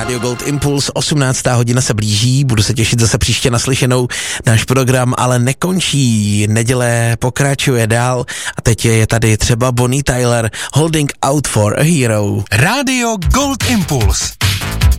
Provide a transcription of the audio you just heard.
Gold Impulse, 18. hodina se blíží, budu se těšit zase příště naslyšenou. Náš program ale nekončí, neděle pokračuje dál a teď je tady třeba Bonnie Tyler, Holding Out for a Hero. Rádio Gold Impulse.